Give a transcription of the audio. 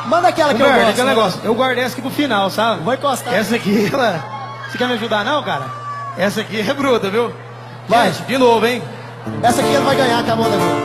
Manda aquela que eu gosto. Aquele negócio. Eu guardei essa aqui pro final, sabe? Vou encostar. Essa aqui, ela... Você quer me ajudar não, cara? Essa aqui é bruta, viu? Vai. Gente, de novo, hein? Essa aqui ele vai ganhar com a mão da minha.